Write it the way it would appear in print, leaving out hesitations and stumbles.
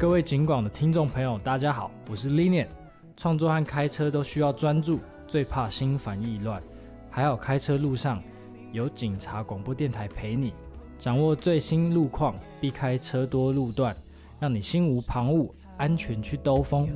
各位警广的听众朋友，大家好，我是 Linian。创作和开车都需要专注，最怕心烦意乱。还好开车路上有警察广播电台陪你，掌握最新路况，避开车多路段，让你心无旁骛，安全去兜风。